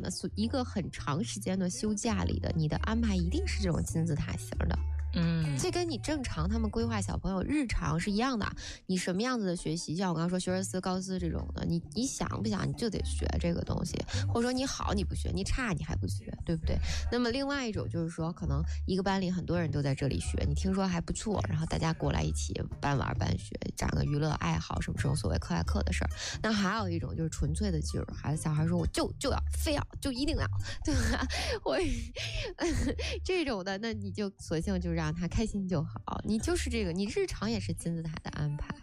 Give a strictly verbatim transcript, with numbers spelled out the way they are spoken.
的，一个很长时间的休假里的你的安排一定是这种金字塔型的。 嗯， 这跟你正常他们规划小朋友日常是一样的。你什么样子的学习，像我刚刚说学而思高思这种的，你你想不想你就得学这个东西，或者说你好你不学，你差你还不学，对不对？那么另外一种就是说，可能一个班里很多人都在这里学，你听说还不错，然后大家过来一起半玩半学，长个娱乐爱好什么这种所谓课外课的事儿。那还有一种就是纯粹的劲儿，孩子小孩说我就就要非要就一定要，对吧？我这种的，那你就索性就让他开心就好。你就是这个，你日常也是金字塔的安排。